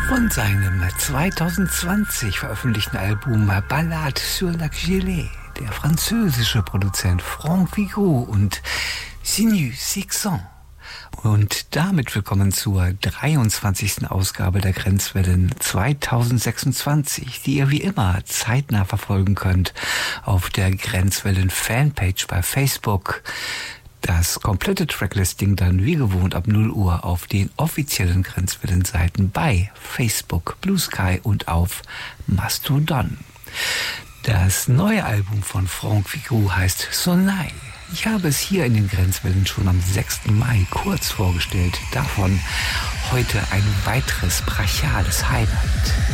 Von seinem 2020 veröffentlichten Album Ballade sur la Gelée, der französische Produzent Franck Vigo und Sinus Sixon. Und damit willkommen zur 23. Ausgabe der Grenzwellen 2026, die ihr wie immer zeitnah verfolgen könnt auf der Grenzwellen Fanpage bei Facebook. Das komplette Tracklisting dann wie gewohnt ab 0 Uhr auf den offiziellen Grenzwellen-Seiten bei Facebook, Blue Sky und auf Mastodon. Das neue Album von Franck Vigo heißt Soleil. Ich habe es hier in den Grenzwellen schon am 6. Mai kurz vorgestellt. Davon heute ein weiteres brachiales Highlight.